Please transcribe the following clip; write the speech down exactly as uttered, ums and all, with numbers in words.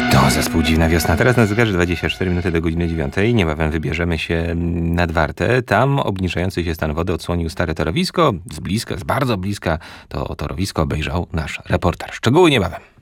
To zespół Dziwna Wiosna. Teraz na zegarze dwadzieścia cztery minuty do godziny dziewiątej. Niebawem wybierzemy się nad Wartę. Tam obniżający się stan wody odsłonił stare torowisko. Z bliska, z bardzo bliska to torowisko obejrzał nasz reporter. Szczegóły niebawem.